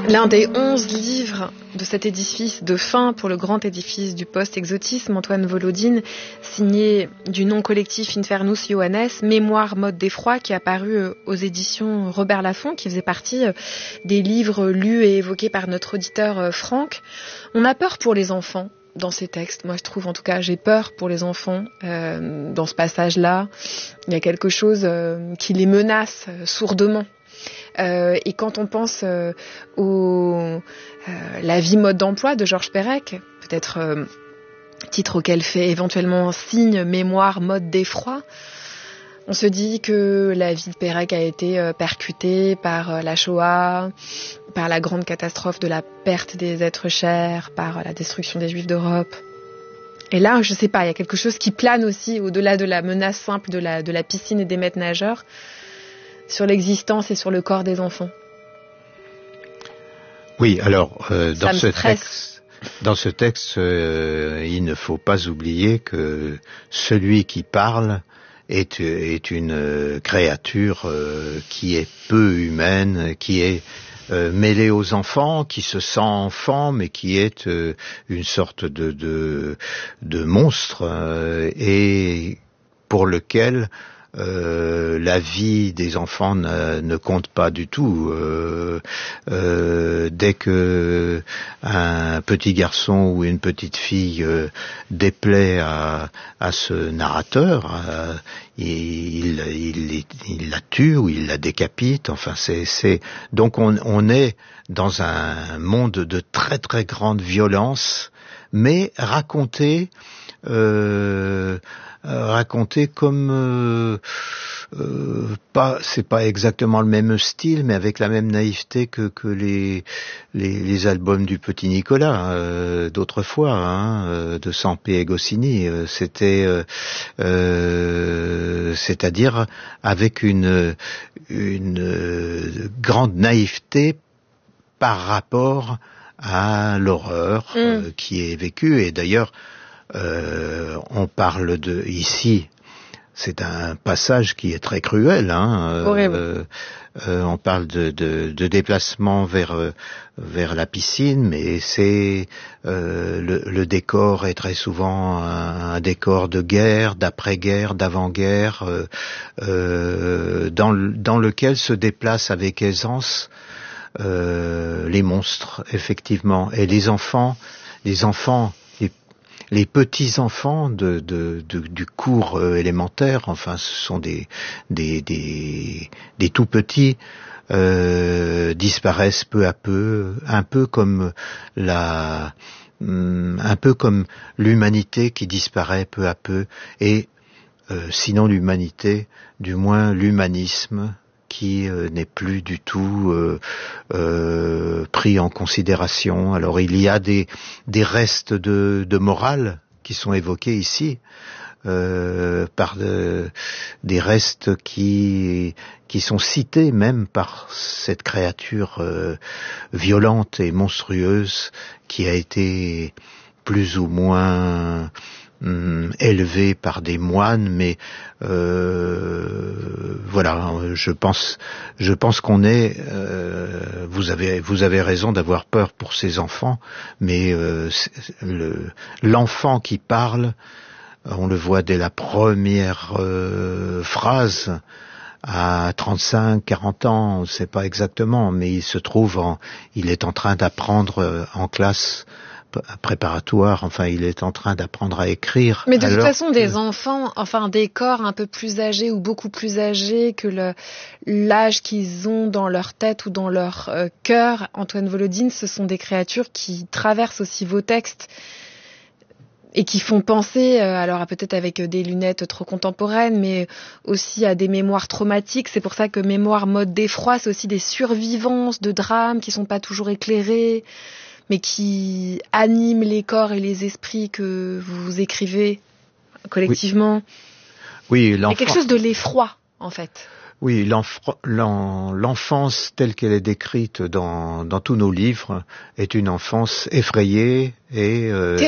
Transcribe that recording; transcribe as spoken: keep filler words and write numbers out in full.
L'un des onze livres de cet édifice de fin pour le grand édifice du post-exotisme, Antoine Volodine, signé du nom collectif Infernus Johannes, Mémoire mode d'effroi, qui est apparu aux éditions Robert Laffont, qui faisait partie des livres lus et évoqués par notre auditeur Franck. On a peur pour les enfants dans ces textes. Moi, je trouve, en tout cas, j'ai peur pour les enfants euh, dans ce passage-là. Il y a quelque chose euh, qui les menace euh, sourdement. Euh, et quand on pense euh, au euh, La vie mode d'emploi de Georges Perec, peut-être euh, titre auquel fait éventuellement signe Mémoire mode d'effroi, on se dit que la vie de Perec a été euh, percutée par euh, la Shoah, par la grande catastrophe de la perte des êtres chers, par euh, la destruction des Juifs d'Europe. Et là, je sais pas, il y a quelque chose qui plane aussi au-delà de la menace simple de la, de la piscine et des maîtres nageurs, sur l'existence et sur le corps des enfants. Oui, alors euh, dans, ce texte, dans ce texte, euh, il ne faut pas oublier que celui qui parle est, est une créature euh, qui est peu humaine, qui est euh, mêlée aux enfants, qui se sent enfant, mais qui est euh, une sorte de, de, de monstre euh, et pour lequel Euh, la vie des enfants ne, ne compte pas du tout. Euh, euh, dès que un petit garçon ou une petite fille euh, déplaît à, à ce narrateur, euh, il, il, il, il la tue ou il la décapite. Enfin, c'est, c'est donc on, on est dans un monde de très très grande violence, mais raconté. Euh, Euh, raconté comme euh, euh, pas, c'est pas exactement le même style, mais avec la même naïveté que que les les, les albums du Petit Nicolas euh, d'autrefois, hein, de Sampé et Goscinny. Euh, c'était, euh, euh, c'est-à-dire avec une une euh, grande naïveté par rapport à l'horreur mmh. euh, qui est vécue. Et d'ailleurs. Euh, on parle de ici, c'est un passage qui est très cruel. Hein, euh, euh, on parle de, de, de déplacement vers vers la piscine, mais c'est euh, le, le décor est très souvent un, un décor de guerre, d'après-guerre, d'avant-guerre, euh, euh, dans dans lequel se déplacent avec aisance euh, les monstres, effectivement, et les enfants, les enfants. Les petits-enfants de, de, de, du cours euh, élémentaire, enfin ce sont des, des, des, des tout-petits, euh, disparaissent peu à peu, un peu comme la, un peu comme l'humanité qui disparaît peu à peu, et euh, sinon l'humanité, du moins l'humanisme, qui euh, n'est plus du tout euh, euh, pris en considération. Alors il y a des, des restes de, de morale qui sont évoqués ici, euh, par de, des restes qui, qui sont cités même par cette créature euh, violente et monstrueuse qui a été plus ou moins hum, élevée par des moines, mais euh, voilà, je pense, je pense qu'on est. Euh, vous avez, vous avez raison d'avoir peur pour ces enfants, mais euh, le, l'enfant qui parle, on le voit dès la première euh, phrase. À trente-cinq, quarante ans, on ne sait pas exactement, mais il se trouve, en, il est en train d'apprendre en classe préparatoire, enfin il est en train d'apprendre à écrire. Mais de toute façon, des enfants, enfin des corps un peu plus âgés ou beaucoup plus âgés que le, l'âge qu'ils ont dans leur tête ou dans leur euh, cœur, Antoine Volodine, ce sont des créatures qui traversent aussi vos textes et qui font penser, euh, alors peut-être avec des lunettes trop contemporaines, mais aussi à des mémoires traumatiques. C'est pour ça que Mémoire mode d'effroi, c'est aussi des survivances de drames qui sont pas toujours éclairés, mais qui anime les corps et les esprits que vous écrivez collectivement. Oui, oui, l'enfant... Il y a quelque chose de l'effroi, en fait. Oui, l'enf... l'en... l'enfance telle qu'elle est décrite dans, dans tous nos livres est une enfance effrayée et euh,